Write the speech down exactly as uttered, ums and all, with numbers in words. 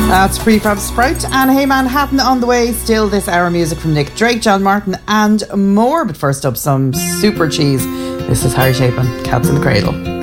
That's Prefab Sprout and Hey Manhattan on the way. Still this hour music from Nick Drake, John Martin and more. But first up, some Super Cheese. This is Harry Chapin, Cats in the Cradle.